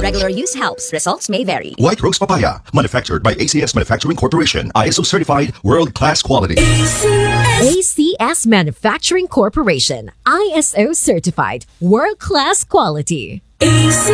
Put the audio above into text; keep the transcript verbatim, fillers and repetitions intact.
regular use helps. Results may vary. White Rose Papaya, manufactured by A C S Manufacturing Corporation. I S O certified, world-class quality. A C S Manufacturing Corporation, I S O certified, world-class quality.